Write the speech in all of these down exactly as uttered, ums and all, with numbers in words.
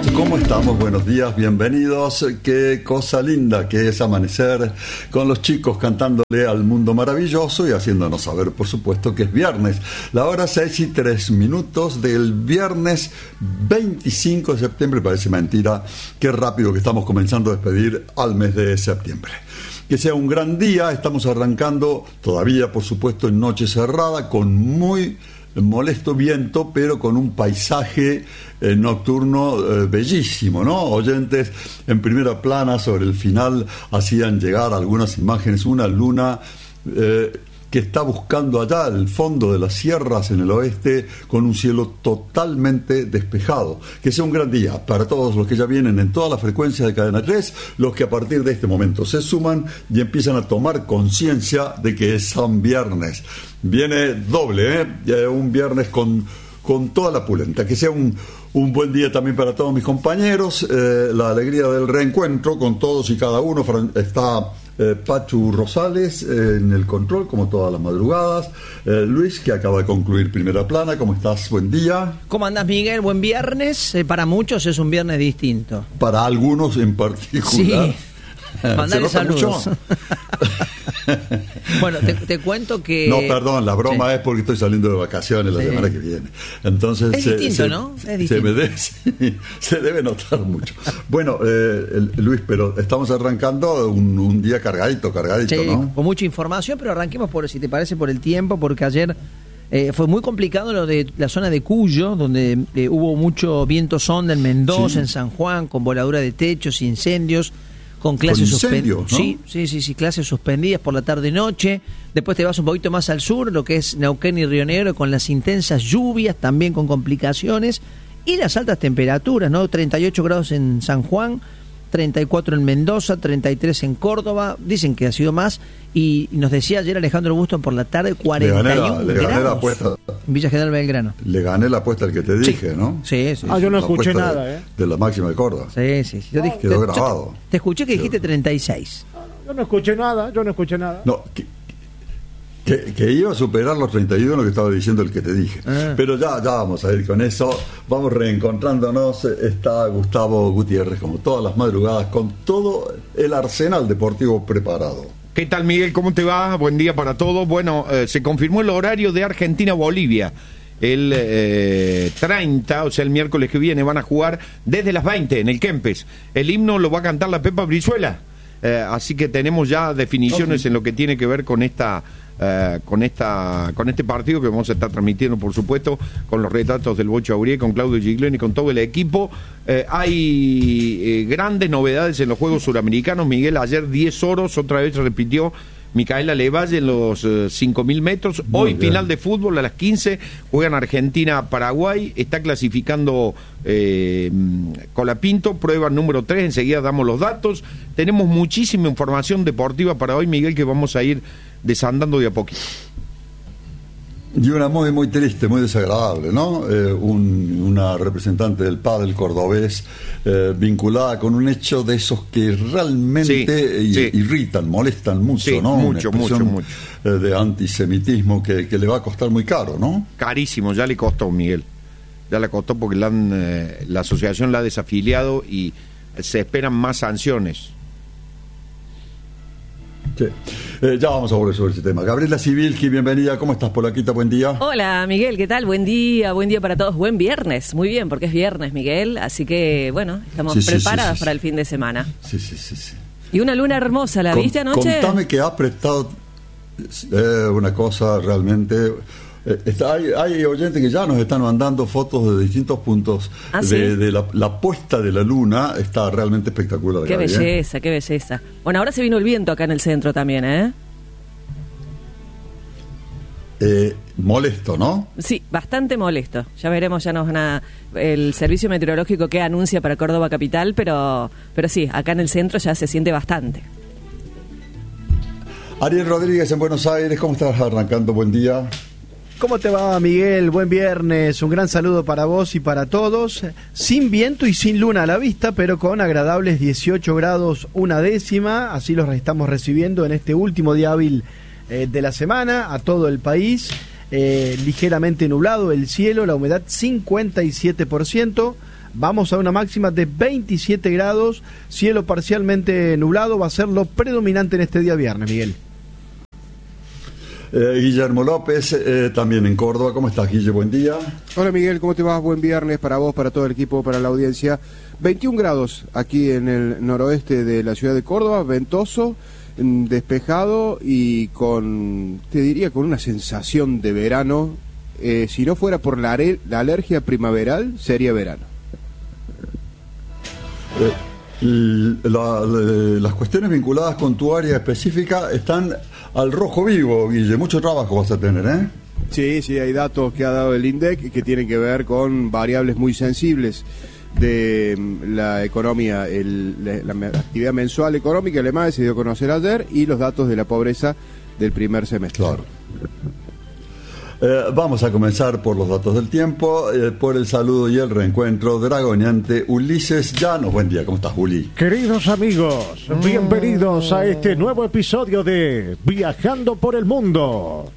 ¿Cómo estamos? Buenos días, bienvenidos. Qué cosa linda que es amanecer con los chicos cantándole al mundo maravilloso y haciéndonos saber, por supuesto, que es viernes. La hora seis y tres minutos del viernes veinticinco de septiembre. Parece mentira, qué rápido que estamos comenzando a despedir al mes de septiembre. Que sea un gran día, estamos arrancando todavía, por supuesto, en noche cerrada, con muy molesto viento, pero con un paisaje eh, nocturno eh, bellísimo, ¿no? Oyentes en primera plana sobre el final hacían llegar algunas imágenes, una luna eh, que está buscando allá el fondo de las sierras en el oeste con un cielo totalmente despejado. Que sea un gran día para todos los que ya vienen en todas las frecuencias de Cadena tres, los que a partir de este momento se suman y empiezan a tomar conciencia de que es San Viernes. Viene doble, ¿eh? Un viernes con, con toda la pulenta. Que sea un, un buen día también para todos mis compañeros. Eh, la alegría del reencuentro con todos y cada uno. Está eh, Pachu Rosales eh, en el control, como todas las madrugadas. Eh, Luis, que acaba de concluir primera plana. ¿Cómo estás? Buen día. ¿Cómo andás, Miguel? Buen viernes. Eh, para muchos es un viernes distinto. Para algunos en particular. Sí. Mandale saludos. Bueno, te, te cuento que... No, perdón, la broma sí. Es porque estoy saliendo de vacaciones la sí. semana que viene. Entonces, es se, distinto, se, ¿no? Es se, distinto. Me debe, sí, se debe notar mucho. Bueno, eh, Luis, pero estamos arrancando un, un día cargadito, cargadito, sí, ¿no? Con mucha información, pero arranquemos, por si te parece, por el tiempo, porque ayer eh, fue muy complicado lo de la zona de Cuyo, donde eh, hubo mucho viento sonda en Mendoza, sí. en San Juan, con voladura de techos, incendios, con clases suspendidas, ¿no? Sí, sí, sí, sí, clases suspendidas por la tarde-noche. Después te vas un poquito más al sur, lo que es Neuquén y Río Negro, con las intensas lluvias, también con complicaciones, y las altas temperaturas, ¿no? treinta y ocho grados en San Juan, treinta y cuatro en Mendoza, treinta y tres en Córdoba, dicen que ha sido más, y nos decía ayer Alejandro Buston por la tarde, cuarenta y uno le gané la, le gané la apuesta. En Villa General Belgrano. Le gané la apuesta al que te dije, sí. ¿no? Sí, sí. Ah, yo no la escuché nada, de, ¿eh? De la máxima de Córdoba. Sí, sí. sí. Yo dije, Quedó te, grabado. Te escuché que dijiste treinta y seis. Yo no escuché nada, yo no escuché nada. No, que, que, que iba a superar los treinta y uno que estaba diciendo el que te dije. Ah. Pero ya, ya vamos a ir con eso. Vamos reencontrándonos. Está Gustavo Gutiérrez, como todas las madrugadas, con todo el arsenal deportivo preparado. ¿Qué tal, Miguel? ¿Cómo te va? Buen día para todos. Bueno, eh, se confirmó el horario de Argentina-Bolivia. El eh, treinta, o sea, el miércoles que viene, van a jugar desde las veinte en el Kempes. El himno lo va a cantar la Pepa Brizuela. Eh, así que tenemos ya definiciones okay. en lo que tiene que ver con esta... Uh, con esta con este partido que vamos a estar transmitiendo, por supuesto, con los retratos del Bocho Aurier, con Claudio Gigliotti, con todo el equipo. Uh, hay eh, grandes novedades en los Juegos Suramericanos. Miguel, ayer diez oros, otra vez repitió Micaela Levalle en los uh, cinco mil metros. Muy Hoy bien. Final de fútbol a las quince, juegan Argentina-Paraguay, está clasificando eh, Colapinto, prueba número tres, enseguida damos los datos. Tenemos muchísima información deportiva para hoy, Miguel, que vamos a ir desandando de a poquito. Y una muy muy triste, muy desagradable, ¿no? Eh, un, una representante del pádel cordobés eh, vinculada con un hecho de esos que realmente sí, sí. irritan, molestan mucho, sí, ¿no? Mucho, una mucho, mucho. Eh, de antisemitismo que, que le va a costar muy caro, ¿no? Carísimo, ya le costó, Miguel. Ya le costó porque la, han, eh, la asociación la ha desafiliado y se esperan más sanciones. Sí. Eh, ya vamos a volver sobre ese tema. Gabriela Sibilski, bienvenida. ¿Cómo estás, Polaquita? Buen día. Hola, Miguel, ¿qué tal? Buen día, buen día para todos. Buen viernes. Muy bien, porque es viernes, Miguel. Así que, bueno, estamos sí, preparadas sí, sí, para sí. el fin de semana. Sí, sí, sí, sí. Y una luna hermosa, ¿la Con, viste anoche? Contame que ha prestado eh, una cosa realmente... Eh, está, hay, hay oyentes que ya nos están mandando fotos de distintos puntos ¿Ah, de, sí? de la, la puesta de la luna. Está realmente espectacular. Qué Gaby, belleza, ¿eh? qué belleza. Bueno, ahora se vino el viento acá en el centro también, ¿eh? Eh, molesto, ¿no? Sí, bastante molesto. Ya veremos, ya nos van a, el servicio meteorológico que anuncia para Córdoba capital, pero, pero sí, acá en el centro ya se siente bastante. Ariel Rodríguez en Buenos Aires, ¿cómo estás arrancando? Buen día. ¿Cómo te va, Miguel? Buen viernes, un gran saludo para vos y para todos. Sin viento y sin luna a la vista, pero con agradables dieciocho grados una décima, así los estamos recibiendo en este último día hábil eh, de la semana a todo el país. Eh, ligeramente nublado el cielo, la humedad cincuenta y siete por ciento. Vamos a una máxima de veintisiete grados, cielo parcialmente nublado, va a ser lo predominante en este día viernes, Miguel. Eh, Guillermo López, eh, también en Córdoba. ¿Cómo estás, Guille? Buen día. Hola, Miguel, ¿cómo te va? Buen viernes para vos, para todo el equipo, para la audiencia. veintiún grados aquí en el noroeste de la ciudad de Córdoba, ventoso, despejado y con, te diría, con una sensación de verano. Eh, si no fuera por la, la alergia primaveral, sería verano. Eh, la, la, las cuestiones vinculadas con tu área específica están al rojo vivo, Guille. Mucho trabajo vas a tener, ¿eh? Sí, sí, hay datos que ha dado el INDEC que tienen que ver con variables muy sensibles de la economía, el, la, la actividad mensual económica, el EMAE se dio a conocer ayer, y los datos de la pobreza del primer semestre. Claro. Eh, vamos a comenzar por los datos del tiempo, eh, por el saludo y el reencuentro dragoneante Ulises Llanos. Buen día, ¿cómo estás, Uli? Queridos amigos, bienvenidos a este nuevo episodio de Viajando por el Mundo.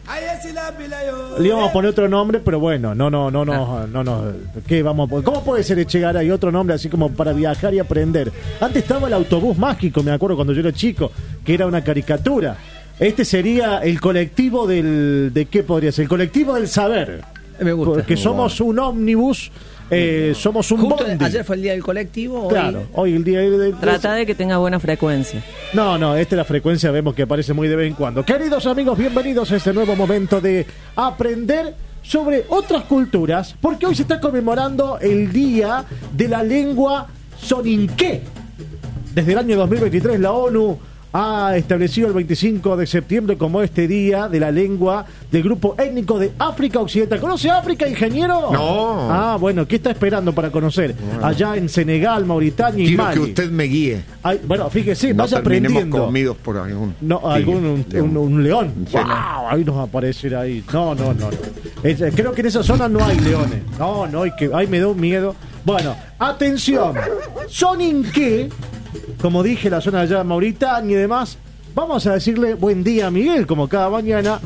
Le íbamos a poner otro nombre, pero bueno, no, no, no, no, no, no. ¿Qué vamos a poner? ¿Cómo puede ser Echegaray otro nombre así como para viajar y aprender? Antes estaba el autobús mágico, me acuerdo cuando yo era chico, que era una caricatura. Este sería el colectivo del... ¿De qué podría ser? El colectivo del saber. Me gusta. Porque somos un ómnibus, eh, somos un Justo bondi. ayer fue el día del colectivo. Claro, hoy, hoy el día de... Trata de que tenga buena frecuencia. No, no, esta es la frecuencia, vemos que aparece muy de vez en cuando. Queridos amigos, bienvenidos a este nuevo momento de aprender sobre otras culturas, porque hoy se está conmemorando el Día de la Lengua Soninké. Desde el año dos mil veintitrés la ONU ha establecido el veinticinco de septiembre como este día de la lengua del grupo étnico de África Occidental. ¿Conoce África, ingeniero? No. Ah, bueno, ¿qué está esperando para conocer? Allá en Senegal, Mauritania y Quiero Mali. que usted me guíe. Ay, bueno, fíjese, No vaya terminemos aprendiendo. comidos por algún No, algún un, león. un, un león. Sí, ¡Wow! Ahí nos va a aparecer ahí. No, no, no. no. Es, creo que en esa zona no hay leones. No, no, hay que, ay, me da un miedo. Bueno, atención. Soninké, como dije, la zona allá de Mauritania y demás. Vamos a decirle buen día a Miguel, como cada mañana.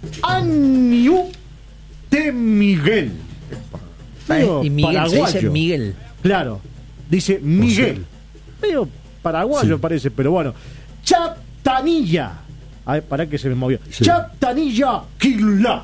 Aniu de Miguel. Medio y Miguel se paraguayo. dice Miguel. Claro, dice Miguel. Medio paraguayo Sí. parece, pero bueno. Chatanilla. A ver, para que se me movió. Sí. Chatanilla Quilá.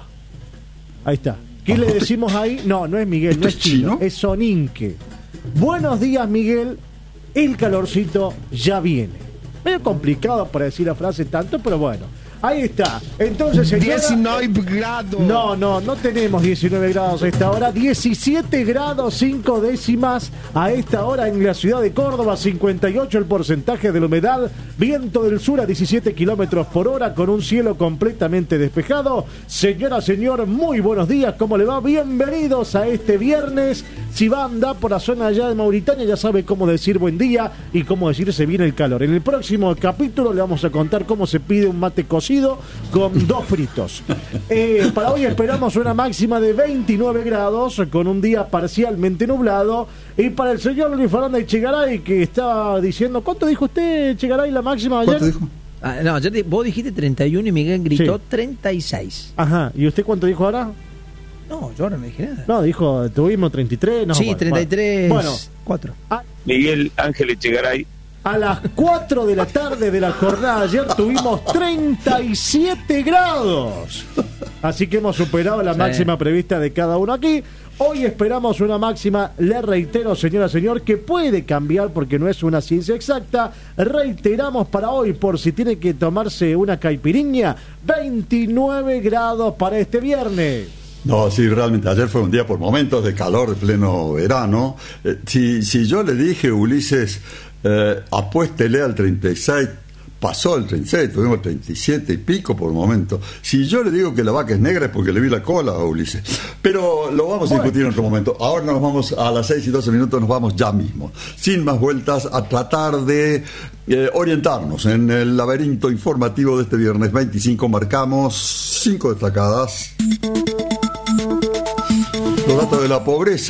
Ahí está. ¿Qué le decimos ahí? No, no es Miguel, no es ¿Esto es chino, chino? es Soninké. Buenos días, Miguel. El calorcito ya viene. Medio complicado para decir la frase tanto, pero bueno. Ahí está. Entonces, señora... diecinueve grados. No, no, no tenemos diecinueve grados a esta hora. diecisiete grados cinco décimas a esta hora en la ciudad de Córdoba. cincuenta y ocho el porcentaje de la humedad. Viento del sur a diecisiete kilómetros por hora con un cielo completamente despejado. Señora, señor, muy buenos días. ¿Cómo le va? Bienvenidos a este viernes. Si va a andar por la zona allá de Mauritania, ya sabe cómo decir buen día y cómo decir se viene el calor. En el próximo capítulo le vamos a contar cómo se pide un mate cocido con dos fritos. Eh, para hoy esperamos una máxima de veintinueve grados con un día parcialmente nublado. Y para el señor Luis Fernando Echegaray, que estaba diciendo, ¿cuánto dijo usted, Echegaray, la máxima ayer? ¿Cuánto dijo? Ah, no, ayer di- vos dijiste treinta y uno y Miguel gritó Sí. treinta y seis. Ajá, ¿y usted cuánto dijo ahora? No, yo ahora no dije nada. No, dijo, tuvimos treinta y tres. No, sí, bueno, treinta y tres. Bueno, cuatro. a, Miguel Ángel Echegaray. a las cuatro de la tarde de la jornada ayer tuvimos treinta y siete grados. Así que hemos superado la Sí. máxima prevista de cada uno aquí. Hoy esperamos una máxima, le reitero, señora, señor, que puede cambiar porque no es una ciencia exacta. Reiteramos para hoy, por si tiene que tomarse una caipirinha, veintinueve grados para este viernes. No, sí, realmente ayer fue un día por momentos de calor de pleno verano. Eh, si, si yo le dije, Ulises, eh, apuéstele al treinta y seis, pasó el treinta y seis, tuvimos treinta y siete y pico por momento. Si yo le digo que la vaca es negra es porque le vi la cola a Ulises. Pero lo vamos a discutir en otro momento. Ahora nos vamos a las seis y doce minutos, nos vamos ya mismo. Sin más vueltas, a tratar de eh, orientarnos en el laberinto informativo de este viernes veinticinco. Marcamos cinco destacadas. Los datos de la pobreza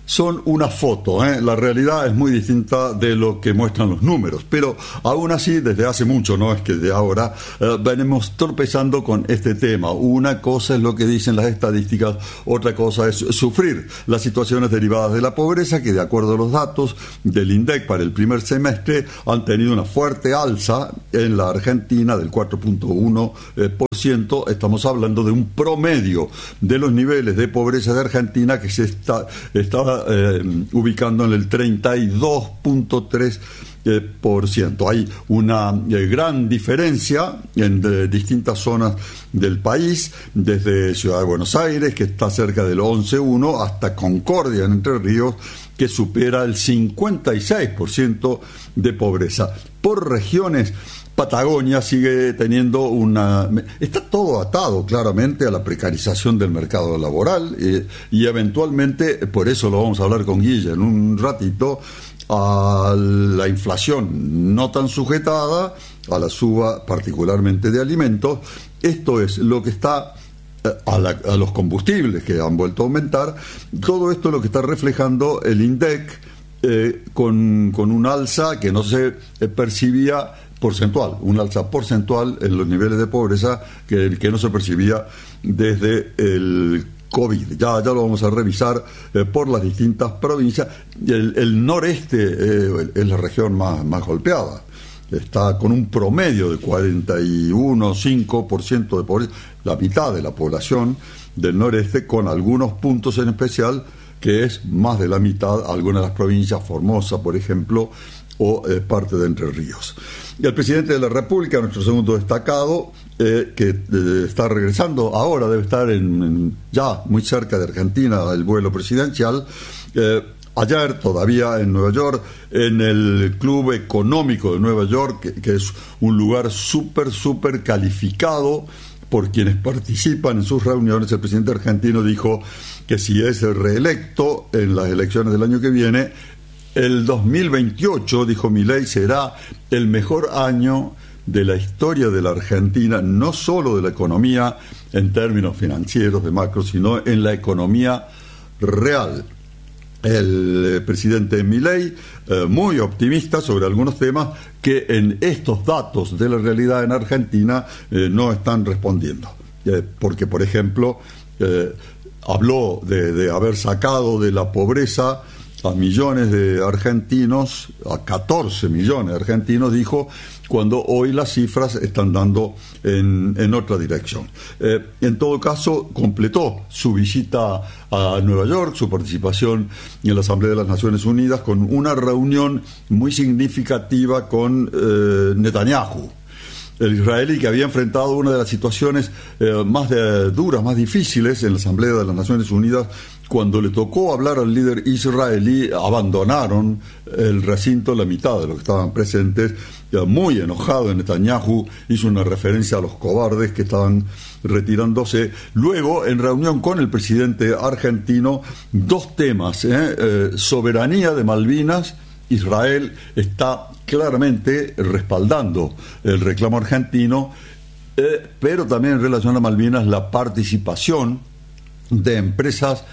son una foto, ¿eh? La realidad es muy distinta de lo que muestran los números, pero aún así desde hace mucho, no es que de ahora, eh, venimos tropezando con este tema. Una cosa es lo que dicen las estadísticas, otra cosa es sufrir las situaciones derivadas de la pobreza, que de acuerdo a los datos del INDEC para el primer semestre han tenido una fuerte alza en la Argentina del cuatro punto uno por ciento. Estamos hablando de un promedio de los niveles de pobreza de Argentina que se está, está Eh, ubicando en el treinta y dos punto tres por ciento. Hay una eh, gran diferencia en de, distintas zonas del país, desde Ciudad de Buenos Aires, que está cerca del once punto uno, hasta Concordia, en Entre Ríos, que supera el cincuenta y seis por ciento de pobreza. Por regiones, Patagonia sigue teniendo una... Está todo atado claramente a la precarización del mercado laboral eh, y eventualmente, por eso lo vamos a hablar con Guille en un ratito, a la inflación no tan sujetada, a la suba particularmente de alimentos. Esto es lo que está... A, la, a los combustibles que han vuelto a aumentar. Todo esto es lo que está reflejando el INDEC eh, con, con un alza que no se eh, percibía porcentual, un alza porcentual en los niveles de pobreza que, que no se percibía desde el COVID. Ya, ya lo vamos a revisar eh, por las distintas provincias. El, el noreste eh, es la región más, más golpeada. Está con un promedio de cuarenta y uno coma cinco por ciento de pobreza, la mitad de la población del noreste, con algunos puntos en especial que es más de la mitad, algunas de las provincias, Formosa, por ejemplo, o eh, parte de Entre Ríos. Y el presidente de la República, nuestro segundo destacado, eh, que eh, está regresando ahora, debe estar en, en, ya muy cerca de Argentina, el vuelo presidencial. eh, Ayer, todavía en Nueva York, en el Club Económico de Nueva York, que, que es un lugar súper, súper calificado por quienes participan en sus reuniones, el presidente argentino dijo que si es reelecto en las elecciones del año que viene, el dos mil veintiocho, dijo Milei, será el mejor año de la historia de la Argentina, no solo de la economía en términos financieros, de macro, sino en la economía real. El eh, presidente Milei, eh, muy optimista sobre algunos temas que en estos datos de la realidad en Argentina eh, no están respondiendo. Eh, porque, por ejemplo, eh, habló de, de haber sacado de la pobreza a millones de argentinos, a catorce millones de argentinos, dijo, cuando hoy las cifras están dando en, en otra dirección. Eh, en todo caso, completó su visita a Nueva York, su participación en la Asamblea de las Naciones Unidas, con una reunión muy significativa con eh, Netanyahu, el israelí que había enfrentado una de las situaciones eh, más de, duras, más difíciles en la Asamblea de las Naciones Unidas. Cuando le tocó hablar al líder israelí, abandonaron el recinto la mitad de los que estaban presentes. Muy enojado, Netanyahu hizo una referencia a los cobardes que estaban retirándose. Luego, en reunión con el presidente argentino, dos temas, ¿eh? Eh, soberanía de Malvinas. Israel está claramente respaldando el reclamo argentino, eh, pero también en relación a Malvinas, la participación de empresas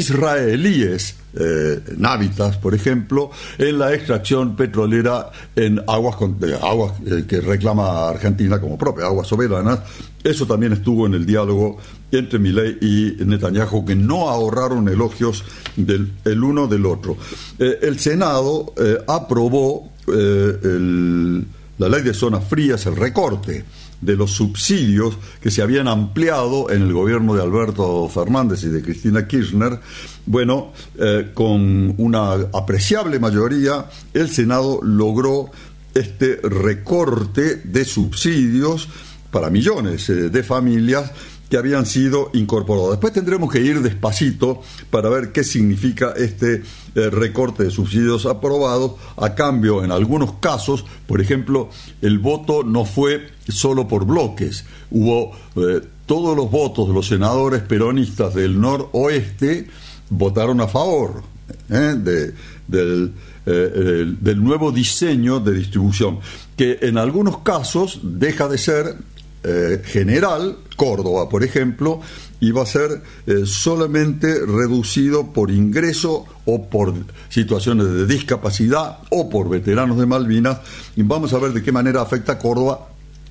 israelíes, eh, Navitas, por ejemplo, en la extracción petrolera en aguas, con, de aguas eh, que reclama Argentina como propia, aguas soberanas. Eso también estuvo en el diálogo entre Milei y Netanyahu, que no ahorraron elogios del el uno del otro. Eh, el Senado eh, aprobó eh, el, la ley de zonas frías, el recorte de los subsidios que se habían ampliado en el gobierno de Alberto Fernández y de Cristina Kirchner. Bueno, eh, con una apreciable mayoría, el Senado logró este recorte de subsidios para millones eh, de familias que habían sido incorporados. Después tendremos que ir despacito para ver qué significa este eh, recorte de subsidios aprobados. A cambio, en algunos casos, por ejemplo, el voto no fue solo por bloques. Hubo eh, todos los votos de los senadores peronistas del noroeste votaron a favor eh, de, del, eh, el, del nuevo diseño de distribución, que en algunos casos deja de ser eh, general, Córdoba, por ejemplo, iba a ser eh, solamente reducido por ingreso o por situaciones de discapacidad o por veteranos de Malvinas. Y vamos a ver de qué manera afecta a Córdoba.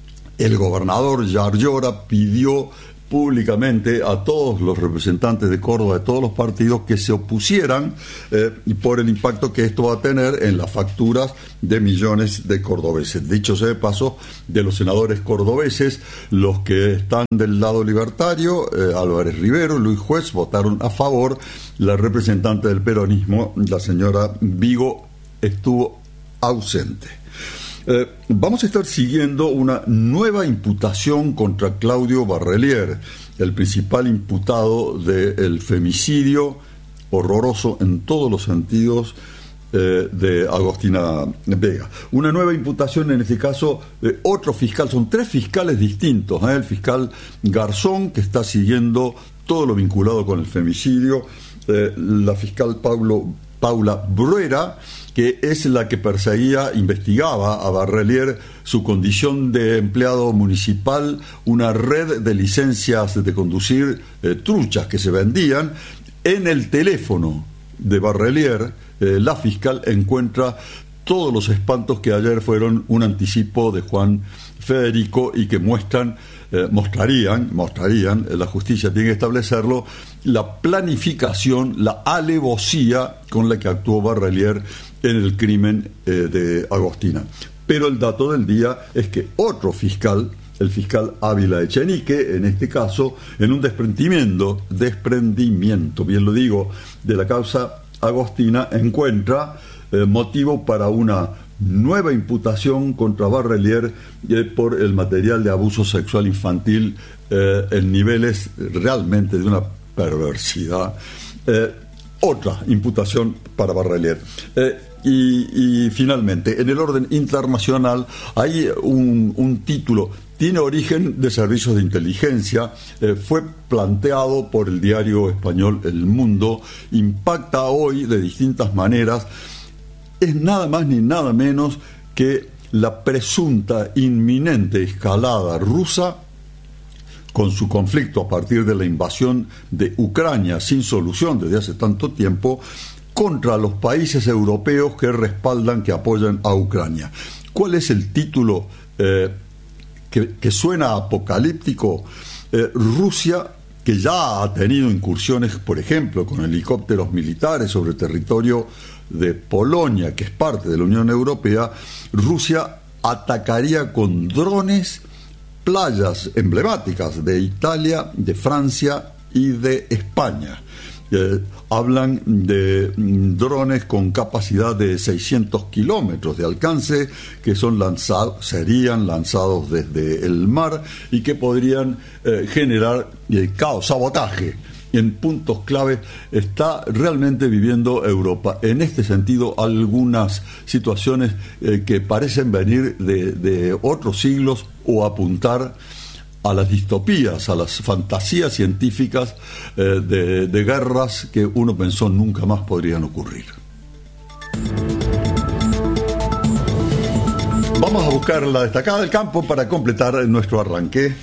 El gobernador Yarlora pidió públicamente a todos los representantes de Córdoba, de todos los partidos, que se opusieran eh, por el impacto que esto va a tener en las facturas de millones de cordobeses. Dicho sea de paso, de los senadores cordobeses, los que están del lado libertario, eh, Álvarez Rivero, Luis Juez, votaron a favor. La representante del peronismo, la señora Vigo, estuvo ausente. Eh, vamos a estar siguiendo una nueva imputación contra Claudio Barrelier, el principal imputado del femicidio horroroso en todos los sentidos eh, de Agostina Vega. Una nueva imputación, en este caso, de otro fiscal. Son tres fiscales distintos, ¿eh? El fiscal Garzón, que está siguiendo todo lo vinculado con el femicidio, eh, la fiscal Paulo, Paula Bruera, que es la que perseguía, investigaba a Barrelier su condición de empleado municipal, una red de licencias de conducir eh, truchas que se vendían. En el teléfono de Barrelier, eh, la fiscal encuentra todos los espantos que ayer fueron un anticipo de Juan Federico y que muestran, eh, mostrarían, mostrarían, eh, la justicia tiene que establecerlo, la planificación, la alevosía con la que actuó Barrelier en el crimen eh, de Agostina. Pero el dato del día es que otro fiscal, el fiscal Ávila Echenique, en este caso, en un desprendimiento, desprendimiento, bien lo digo, de la causa Agostina, encuentra eh, motivo para una nueva imputación contra Barrelier eh, por el material de abuso sexual infantil eh, en niveles realmente de una perversidad. Eh, otra imputación para Barrelier. Eh, y, y finalmente, en el orden internacional hay un, un título, tiene origen de servicios de inteligencia, eh, fue planteado por el diario español El Mundo, impacta hoy de distintas maneras, es nada más ni nada menos que la presunta inminente escalada rusa con su conflicto a partir de la invasión de Ucrania sin solución desde hace tanto tiempo contra los países europeos que respaldan, que apoyan a Ucrania. ¿Cuál es el título eh, que, que suena apocalíptico? Eh, Rusia, que ya ha tenido incursiones, por ejemplo, con helicópteros militares sobre territorio de Polonia, que es parte de la Unión Europea, Rusia atacaría con drones playas emblemáticas de Italia, de Francia y de España. Eh, hablan de mm, drones con capacidad de seiscientos kilómetros de alcance que son lanzados, serían lanzados desde el mar y que podrían eh, generar eh, caos, sabotaje en puntos clave. Está realmente viviendo Europa en este sentido algunas situaciones eh, que parecen venir de, de otros siglos o apuntar a las distopías, a las fantasías científicas eh, de, de guerras que uno pensó nunca más podrían ocurrir. Vamos a buscar la destacada del campo para completar nuestro arranque.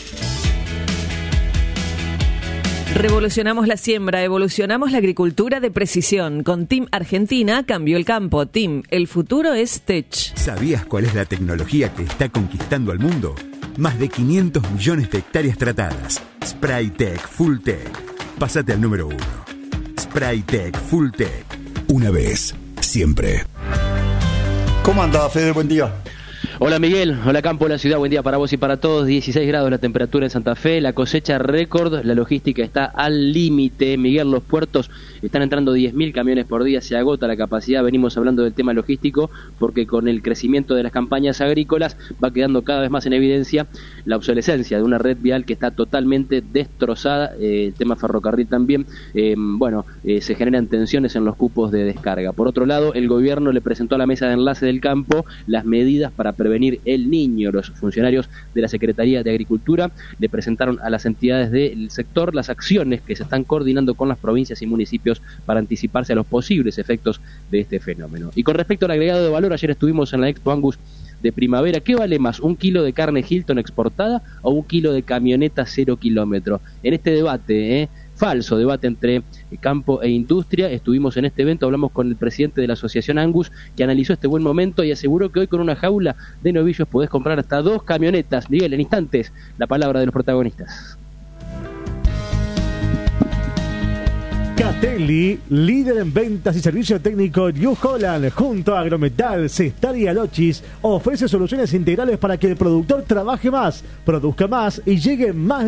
Revolucionamos la siembra, evolucionamos la agricultura de precisión. Con Team Argentina cambió el campo. Team, el futuro es Tech. ¿Sabías cuál es la tecnología que está conquistando al mundo? Más de quinientos millones de hectáreas tratadas. Spraytec Full Tech. Pásate al número uno. Spraytec Full Tech. Una vez, siempre. ¿Cómo anda, Fede? Buen día. Hola Miguel, hola campo de la ciudad, buen día para vos y para todos. Dieciséis grados la temperatura en Santa Fe, la cosecha récord, la logística está al límite. Miguel, los puertos están entrando diez mil camiones por día, se agota la capacidad. Venimos hablando del tema logístico porque con el crecimiento de las campañas agrícolas va quedando cada vez más en evidencia la obsolescencia de una red vial que está totalmente destrozada. Eh, el tema ferrocarril también, eh, bueno, eh, se generan tensiones en los cupos de descarga. Por otro lado, el gobierno le presentó a la mesa de enlace del campo las medidas para prevenir el niño. Los funcionarios de la Secretaría de Agricultura le presentaron a las entidades del sector las acciones que se están coordinando con las provincias y municipios para anticiparse a los posibles efectos de este fenómeno. Y con respecto al agregado de valor, ayer estuvimos en la Expo Angus de primavera. ¿Qué vale más, un kilo de carne Hilton exportada o un kilo de camioneta cero kilómetro? En este debate, ¿eh? falso debate entre campo e industria, estuvimos en este evento, hablamos con el presidente de la asociación Angus, que analizó este buen momento y aseguró que hoy con una jaula de novillos podés comprar hasta dos camionetas. Miguel, en instantes, la palabra de los protagonistas. Catelli, líder en ventas y servicio técnico New Holland, junto a Agrometal, Cestar y Alochis, ofrece soluciones integrales para que el productor trabaje más, produzca más y llegue más